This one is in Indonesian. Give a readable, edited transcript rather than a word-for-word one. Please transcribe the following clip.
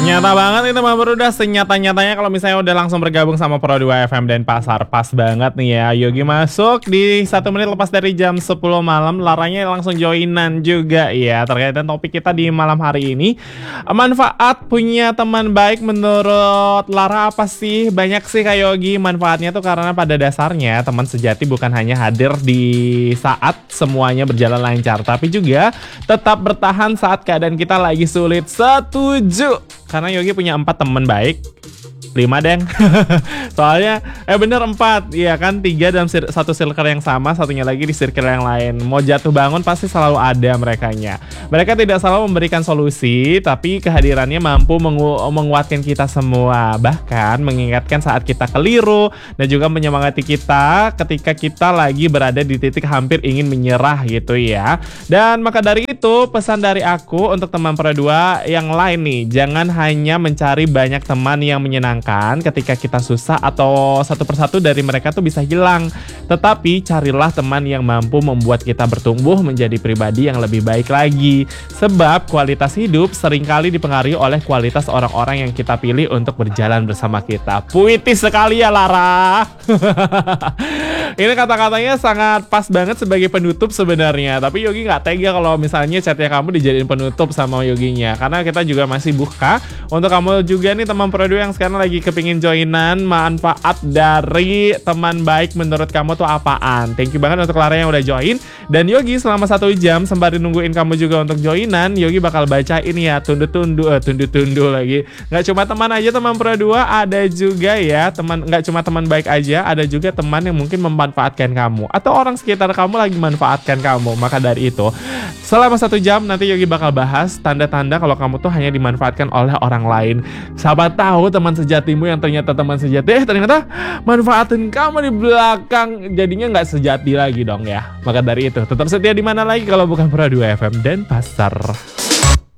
Nyata banget itu Mama Bro, udah senyata-nyatanya kalau misalnya udah langsung bergabung sama Pro 2 FM dan Pasar. Pas banget nih ya, Yogi masuk di 1 menit lepas dari jam 10 malam. Laranya langsung joinan juga ya. Terkait dengan topik kita di malam hari ini, manfaat punya teman baik menurut Lara apa sih? Banyak sih Kak Yogi. Manfaatnya tuh karena pada dasarnya teman sejati bukan hanya hadir di saat semuanya berjalan lancar, tapi juga tetap bertahan saat keadaan kita lagi sulit. Setuju. Karena Yogi punya 4 teman baik, 5 deng. Soalnya bener 4, iya kan, 3 dalam satu circle yang sama, satunya lagi di circle yang lain. Mau jatuh bangun pasti selalu ada merekanya. Mereka tidak selalu memberikan solusi, tapi kehadirannya mampu menguatkan kita semua. Bahkan mengingatkan saat kita keliru dan juga menyemangati kita ketika kita lagi berada di titik hampir ingin menyerah gitu ya. Dan maka dari itu pesan dari aku untuk teman Pro 2 yang lain nih, jangan hanya mencari banyak teman yang menyenangkan ketika kita susah atau satu persatu dari mereka tuh bisa hilang. Tetapi carilah teman yang mampu membuat kita bertumbuh menjadi pribadi yang lebih baik lagi. Sebab kualitas hidup seringkali dipengaruhi oleh kualitas orang-orang yang kita pilih untuk berjalan bersama kita. Puitis sekali ya Lara. Ini kata-katanya sangat pas banget sebagai penutup sebenarnya. Tapi Yogi nggak tega kalau misalnya chatnya kamu dijadiin penutup sama Yoginya. Karena kita juga masih buka untuk kamu juga nih teman Pro 2 yang sekarang lagi kepingin joinan. Manfaat dari teman baik menurut kamu tuh apaan? Thank you banget untuk Lara yang udah join. Dan Yogi selama 1 jam sembari nungguin kamu juga untuk joinan, Yogi bakal bacain ya tundu-tundu lagi. Nggak cuma teman aja teman Pro 2, ada juga ya teman, nggak cuma teman baik aja, ada juga teman yang mungkin memanfaatkan kamu atau orang sekitar kamu lagi manfaatkan kamu. Maka dari itu selama 1 jam nanti Yogi bakal bahas tanda-tanda kalau kamu tuh hanya dimanfaatkan oleh orang lain. Sahabat tahu teman sejatimu yang ternyata teman sejati ternyata manfaatin kamu di belakang, jadinya nggak sejati lagi dong ya. Maka dari itu tetap setia di mana lagi kalau bukan Pro 2 FM dan Pasar.